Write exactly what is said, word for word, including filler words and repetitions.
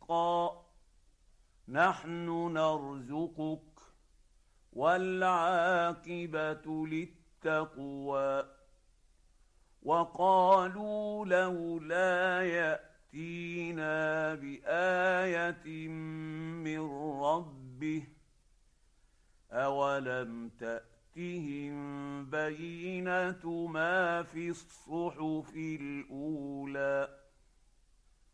حقا نحن نرزقك والعاقبه للتقوى. وقالوا لولا ياتينا بايه من ربه اولم تاتهم بينه ما في الصحف الاولى